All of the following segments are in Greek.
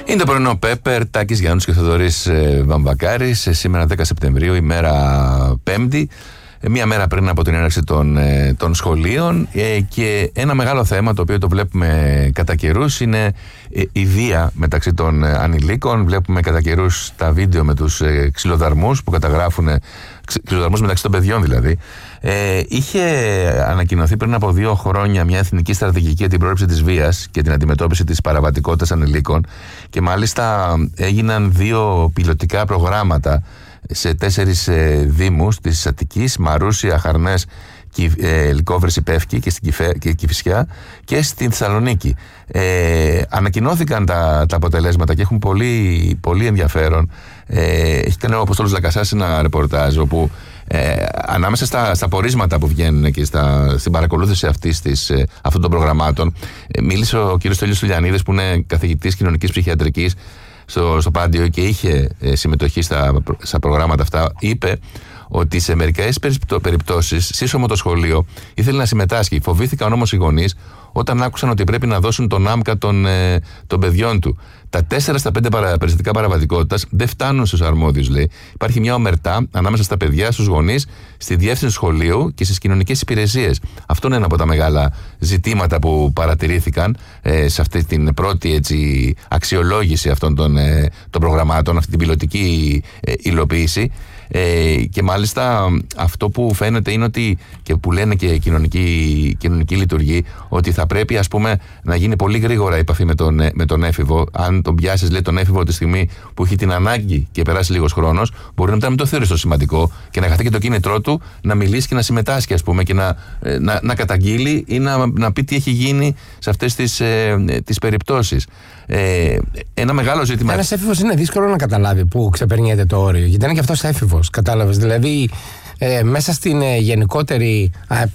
Είναι το πρωινό Πέπερ, Τάκης Γιάννους και Θοδωρής Βαμβακάρης. Σήμερα 10 Σεπτεμβρίου, ημέρα Πέμπτη, μία μέρα πριν από την έναρξη των σχολείων, και ένα μεγάλο θέμα το οποίο το βλέπουμε κατά καιρούς είναι η βία μεταξύ των ανηλίκων. Βλέπουμε κατά καιρούς τα βίντεο με τους ξυλοδαρμούς που καταγράφουν, ξυλοδαρμούς μεταξύ των παιδιών δηλαδή. Είχε ανακοινωθεί πριν από 2 χρόνια μια εθνική στρατηγική για την πρόληψη της βίας και την αντιμετώπιση της παραβατικότητας ανηλίκων, και μάλιστα έγιναν 2 πιλωτικά προγράμματα σε 4 δήμους της Αττικής, Μαρούσια, Χαρνές, Λυκόβρηση, Πεύκη και Κηφισιά, και στην Θεσσαλονίκη. Ανακοινώθηκαν τα αποτελέσματα και έχουν πολύ, πολύ ενδιαφέρον. Έχει κάνει ο Απόστολος Λακασάς ένα ρεπορτάζ όπου ανάμεσα στα πορίσματα που βγαίνουν και στην παρακολούθηση αυτών των προγραμμάτων, μίλησε ο κ. Στέλιος Τουλιανίδης, που είναι καθηγητής κοινωνικής ψυχιατρικής στο Πάντιο και είχε συμμετοχή στα προγράμματα αυτά. Είπε ότι σε μερικές περιπτώσεις σύσσωμο το σχολείο ήθελε να συμμετάσχει. Φοβήθηκαν όμως οι γονείς όταν άκουσαν ότι πρέπει να δώσουν τον άμκα των παιδιών του. Τα 4 στα 5 περιστατικά παραβατικότητας δεν φτάνουν στους αρμόδιους, λέει. Υπάρχει μια ομερτά ανάμεσα στα παιδιά, στους γονείς, στη διεύθυνση του σχολείου και στις κοινωνικές υπηρεσίες. Αυτό είναι ένα από τα μεγάλα ζητήματα που παρατηρήθηκαν σε αυτή την πρώτη αξιολόγηση αυτών των προγραμμάτων, αυτή την πιλωτική υλοποίηση. Και μάλιστα αυτό που φαίνεται είναι ότι, και που λένε και κοινωνική λειτουργοί, ότι θα πρέπει, ας πούμε, να γίνει πολύ γρήγορα η επαφή με τον έφηβο. Αν τον πιάσεις, λέει, τον έφηβο τη στιγμή που έχει την ανάγκη και περάσει λίγος χρόνος, μπορεί να μην το θεωρήσει το σημαντικό και να χαθεί και το κίνητρό του να μιλήσει και να συμμετάσχει, ας πούμε, και να καταγγείλει ή να πει τι έχει γίνει σε αυτές τις περιπτώσεις. Ένα μεγάλο ζήτημα. Ένας έφηβος είναι δύσκολο να καταλάβει που ξεπερνιέται το όριο, γιατί είναι και αυτός έφηβος, κατάλαβες. Δηλαδή, μέσα στην γενικότερη.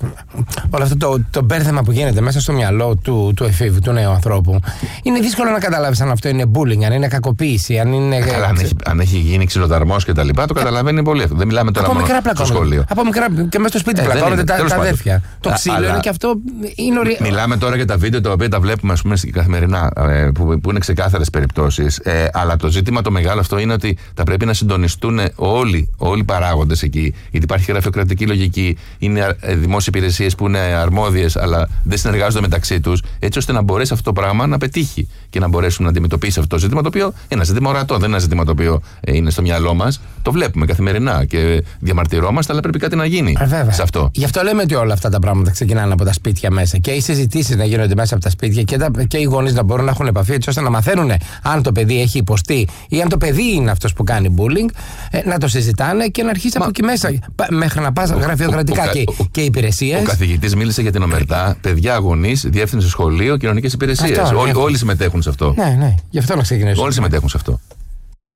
Όλο αυτό το μπέρδεμα που γίνεται μέσα στο μυαλό του εφήβου, του νέου ανθρώπου, είναι δύσκολο να καταλάβεις αν αυτό είναι bullying, αν είναι κακοποίηση, αν είναι. Καλά, αν έχει γίνει ξυλοδαρμός και τα λοιπά, το καταλαβαίνει πολύ αυτό. Δεν μιλάμε τώρα από μόνο στο σχολείο. Από μικρά και μέσα στο σπίτι πλακώνονται τα αδέρφια. Το ξύλο είναι και αυτό. Μιλάμε τώρα για τα βίντεο τα οποία τα βλέπουμε, ας πούμε, καθημερινά, που είναι ξεκάθαρες περιπτώσεις. Αλλά το ζήτημα το μεγάλο αυτό είναι ότι θα πρέπει να συντονιστούν όλοι οι παράγοντες εκεί. Γιατί υπάρχει γραφειοκρατική λογική, είναι δημόσιες υπηρεσίες που είναι αρμόδιες, αλλά δεν συνεργάζονται μεταξύ τους, έτσι ώστε να μπορέσει αυτό το πράγμα να πετύχει και να μπορέσουν να αντιμετωπίσει αυτό το ζήτημα, το οποίο είναι ένα ζήτημα ορατό, δεν είναι ένα ζήτημα το οποίο είναι στο μυαλό μας. Το βλέπουμε καθημερινά και διαμαρτυρόμαστε, αλλά πρέπει κάτι να γίνει σε αυτό. Γι' αυτό λέμε ότι όλα αυτά τα πράγματα ξεκινάνε από τα σπίτια μέσα, και οι συζητήσεις να γίνονται μέσα από τα σπίτια και οι γονείς να μπορούν να έχουν επαφή, έτσι ώστε να μαθαίνουν αν το παιδί έχει υποστεί ή αν το παιδί είναι αυτός που κάνει bullying, να το συζητάνε και να αρχίσει από εκεί μέσα. Μέχρι να πας γραφειοκρατικά και υπηρεσίες. Ο καθηγητής μίλησε για την ομερτά, παιδιά, γονείς, διεύθυνση σχολείο, κοινωνικές υπηρεσίες. Όλοι συμμετέχουν σε αυτό. Ναι, γι' αυτό να ξεκινήσουμε. Όλοι συμμετέχουν σε αυτό.